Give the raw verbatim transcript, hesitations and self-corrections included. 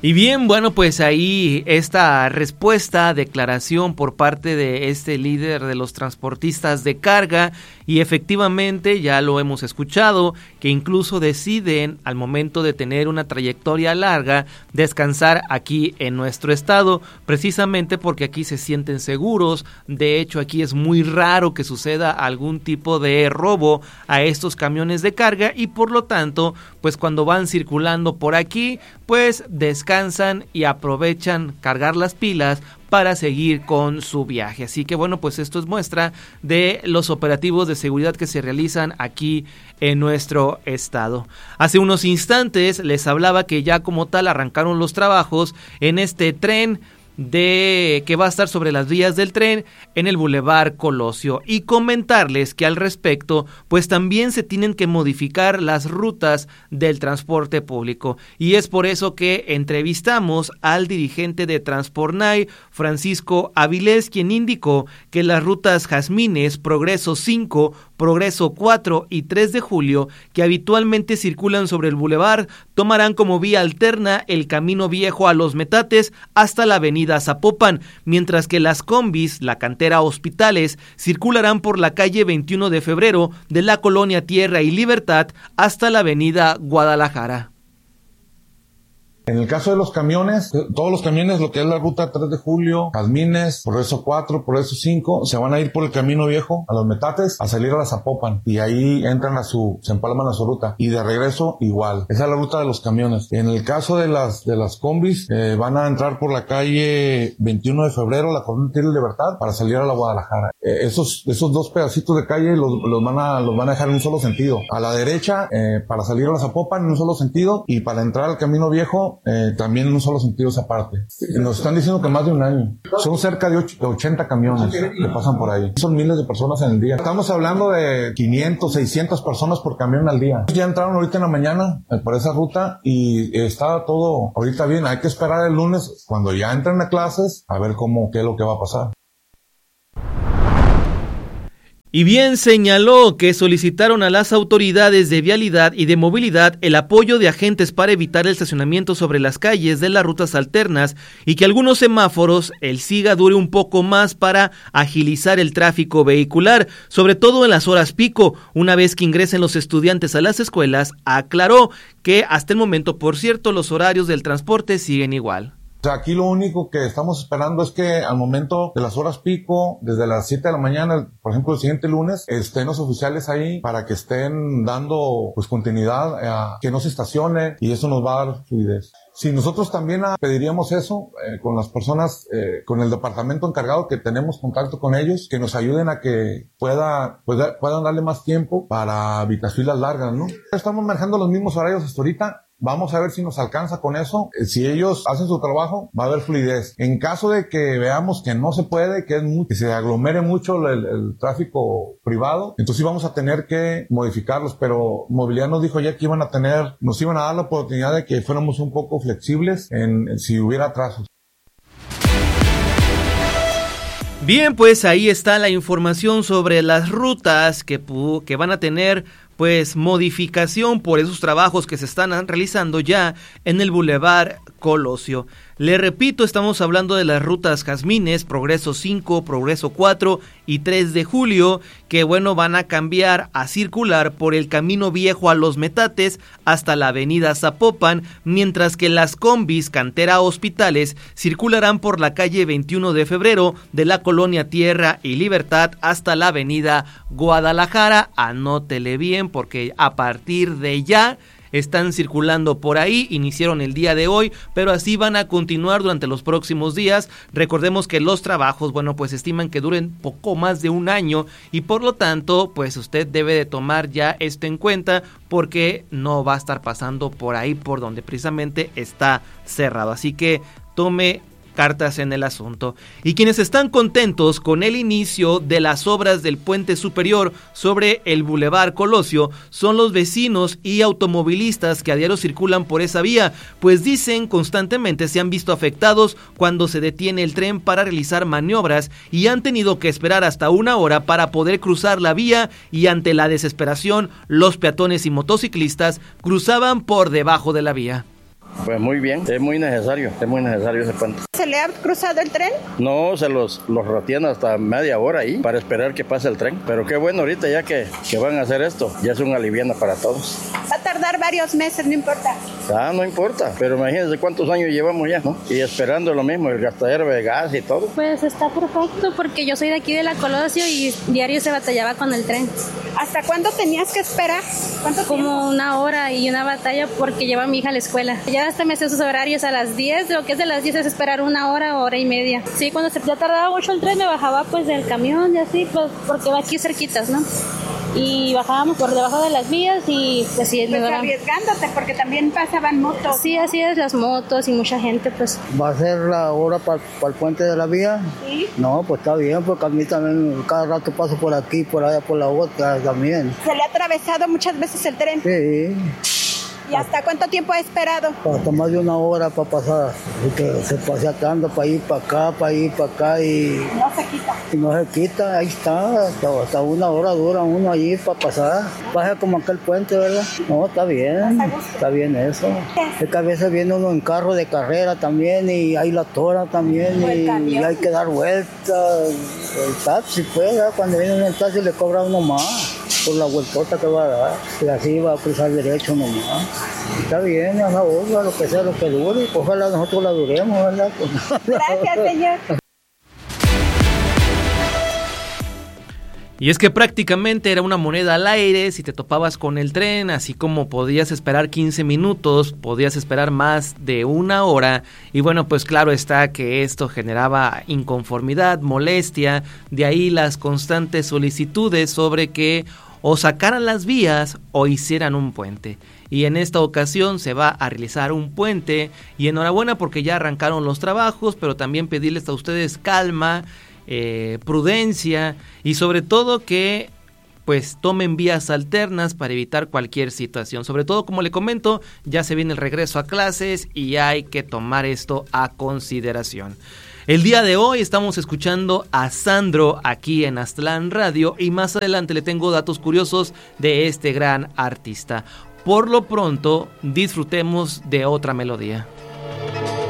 Y bien, bueno, pues ahí esta respuesta, declaración por parte de este líder de los transportistas de carga, y efectivamente ya lo hemos escuchado, que incluso deciden al momento de tener una trayectoria larga descansar aquí en nuestro estado, precisamente porque aquí se sienten seguros. De hecho, aquí es muy raro que suceda algún tipo de robo a estos camiones de carga y por lo tanto, pues cuando van circulando por aquí, pues descansan y aprovechan cargar las pilas para seguir con su viaje. Así que bueno, pues esto es muestra de los operativos de seguridad que se realizan aquí en nuestro estado. Hace unos instantes les hablaba que ya como tal arrancaron los trabajos en este tren de que va a estar sobre las vías del tren en el Boulevard Colosio, y comentarles que al respecto pues también se tienen que modificar las rutas del transporte público, y es por eso que entrevistamos al dirigente de Transpornay, Francisco Avilés, quien indicó que las rutas Jazmines, Progreso cinco, Progreso cuatro y tres de julio, que habitualmente circulan sobre el bulevar, tomarán como vía alterna el Camino Viejo a Los Metates hasta la avenida Zapopan, mientras que las combis, la cantera Hospitales, circularán por la calle veintiuno de febrero de la colonia Tierra y Libertad hasta la avenida Guadalajara. En el caso de los camiones, todos los camiones, lo que es la ruta tres de julio, Jazmines, Progreso cuatro, Progreso cinco, se van a ir por el Camino Viejo a Los Metates a salir a la Zapopan, y ahí entran a su, se empalman a su ruta, y de regreso igual. Esa es la ruta de los camiones. En el caso de las, de las combis, eh, van a entrar por la calle veintiuno de febrero, la colonia Tierra y Libertad, para salir a la Guadalajara. Eh, esos, esos dos pedacitos de calle los, los van a, los van a dejar en un solo sentido. A la derecha, eh, para salir a la Zapopan en un solo sentido, y para entrar al Camino Viejo, Eh, también en un solo sentido esa parte. Nos están diciendo que más de un año. Son cerca de ochenta camiones que pasan por ahí. Son miles de personas en el día. Estamos hablando de quinientas, seiscientas personas por camión al día. Ya entraron ahorita en la mañana eh, por esa ruta y está todo ahorita bien. Hay que esperar el lunes cuando ya entren a clases a ver cómo, qué es lo que va a pasar. Y bien señaló que solicitaron a las autoridades de vialidad y de movilidad el apoyo de agentes para evitar el estacionamiento sobre las calles de las rutas alternas y que algunos semáforos el SIGA dure un poco más para agilizar el tráfico vehicular, sobre todo en las horas pico, una vez que ingresen los estudiantes a las escuelas. Aclaró que hasta el momento, por cierto, los horarios del transporte siguen igual. O sea, aquí lo único que estamos esperando es que al momento de las horas pico, desde las siete de la mañana, por ejemplo, el siguiente lunes, estén los oficiales ahí para que estén dando pues continuidad, a que no se estacione, y eso nos va a dar fluidez. Si nosotros también pediríamos eso eh, con las personas, eh, con el departamento encargado, que tenemos contacto con ellos, que nos ayuden a que pueda, pues, puedan darle más tiempo para evitar filas largas, ¿no? Estamos manejando los mismos horarios hasta ahorita. Vamos a ver si nos alcanza con eso. Si ellos hacen su trabajo, va a haber fluidez. En caso de que veamos que no se puede, que, es muy, que se aglomere mucho el, el tráfico privado, entonces sí vamos a tener que modificarlos. Pero Movilidad nos dijo ya que iban a tener, nos iban a dar la oportunidad de que fuéramos un poco flexibles en, en si hubiera atrasos. Bien, pues ahí está la información sobre las rutas que, que van a tener pues modificación por esos trabajos que se están realizando ya en el Boulevard Colosio. Le repito, estamos hablando de las rutas Jazmines, Progreso cinco, Progreso cuatro y tres de julio, que bueno, van a cambiar a circular por el Camino Viejo a Los Metates hasta la avenida Zapopan, mientras que las combis Cantera Hospitales circularán por la calle veintiuno de febrero de la colonia Tierra y Libertad hasta la avenida Guadalajara. Anótele bien, porque a partir de ya están circulando por ahí, iniciaron el día de hoy, pero así van a continuar durante los próximos días. Recordemos que los trabajos, bueno, pues estiman que duren poco más de un año y por lo tanto, pues usted debe de tomar ya esto en cuenta porque no va a estar pasando por ahí por donde precisamente está cerrado. Así que tome cartas en el asunto. Y quienes están contentos con el inicio de las obras del puente superior sobre el Boulevard Colosio son los vecinos y automovilistas que a diario circulan por esa vía, pues dicen constantemente se han visto afectados cuando se detiene el tren para realizar maniobras y han tenido que esperar hasta una hora para poder cruzar la vía, y ante la desesperación los peatones y motociclistas cruzaban por debajo de la vía. Pues muy bien, es muy necesario, es muy necesario ese puente. ¿Se le ha cruzado el tren? No, se los, los retiene hasta media hora ahí para esperar que pase el tren. Pero qué bueno ahorita ya que, que van a hacer esto, ya es un aliviano para todos. Va a tardar varios meses, no importa. Ah, no importa, pero imagínense cuántos años llevamos ya, ¿no? Y esperando lo mismo, el gastadero de gas y todo. Pues está perfecto porque yo soy de aquí de La Colosio y diario se batallaba con el tren. ¿Hasta cuándo tenías que esperar? ¿Cuánto Como tiempo? una hora y una batalla porque lleva a mi hija a la escuela. Ya hasta me sé sus horarios a las diez, lo que es de las diez es esperar una hora, hora y media. Sí, cuando se ya tardaba mucho el tren me bajaba pues del camión y así, pues porque va aquí cerquitas, ¿no? Y bajábamos por debajo de las vías y pues sí, me Pues daba... arriesgándote porque también pasaban motos. Sí, así es, las motos y mucha gente pues. ¿Va a ser la hora para pa el puente de la vía? Sí. No, pues está bien, porque a mí también cada rato paso por aquí, por allá, por la otra también. ¿Se le ha atravesado muchas veces el tren? Sí. ¿Y hasta cuánto tiempo ha esperado? Hasta más de una hora para pasar. Y que se pase tanto para ir para acá, para ir para acá y... No se quita. Y no se quita, ahí está, hasta, hasta una hora dura uno allí para pasar. Pasa como aquel puente, ¿verdad? No, está bien, está bien eso. Es que a veces viene uno en carro de carrera también y hay la tora también y, y hay que dar vueltas. El taxi, pues, ¿verdad? Cuando viene uno en el taxi le cobra uno más por la vueltota que va a dar. Y así va a cruzar derecho nomás. Está bien, a la hora, lo que sea, lo que dure. Ojalá nosotros la duremos, ¿verdad? Gracias, señor. Y es que prácticamente era una moneda al aire si te topabas con el tren, así como podías esperar quince minutos, podías esperar más de una hora. Y bueno, pues claro está que esto generaba inconformidad, molestia, de ahí las constantes solicitudes sobre que o sacaran las vías o hicieran un puente. Y en esta ocasión se va a realizar un puente y enhorabuena porque ya arrancaron los trabajos, pero también pedirles a ustedes calma, eh, prudencia y sobre todo que pues tomen vías alternas para evitar cualquier situación. Sobre todo, como le comento, ya se viene el regreso a clases y hay que tomar esto a consideración. El día de hoy estamos escuchando a Sandro aquí en Aztlán Radio y más adelante le tengo datos curiosos de este gran artista. Por lo pronto, disfrutemos de otra melodía.